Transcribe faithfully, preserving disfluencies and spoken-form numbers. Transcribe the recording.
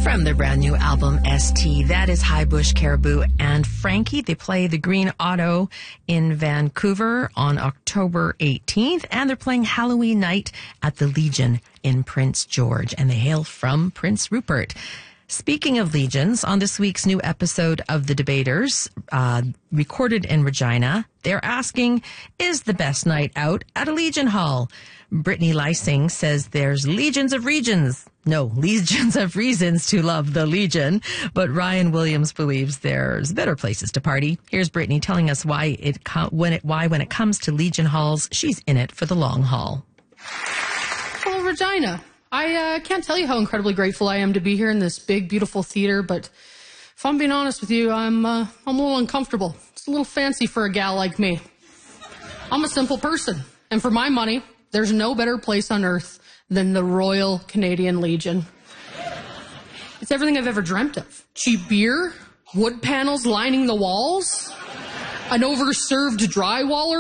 From their brand new album, S T, that is High Bush Caribou and Frankie. They play the Green Auto in Vancouver on October eighteenth, and they're playing Halloween night at the Legion in Prince George, and they hail from Prince Rupert. Speaking of legions, on this week's new episode of The Debaters, uh, recorded in Regina, they're asking, is the best night out at a Legion Hall? Brittany Lysing says there's legions of regions. No, legions of reasons to love the Legion. But Ryan Williams believes there's better places to party. Here's Brittany telling us why it co- when it why when it comes to Legion Halls, she's in it for the long haul. Well, Regina, I uh, can't tell you how incredibly grateful I am to be here in this big, beautiful theater. But if I'm being honest with you, I'm uh, I'm a little uncomfortable. It's a little fancy for a gal like me. I'm a simple person, and for my money, there's no better place on earth than the Royal Canadian Legion. It's everything I've ever dreamt of. Cheap beer, wood panels lining the walls, an overserved drywaller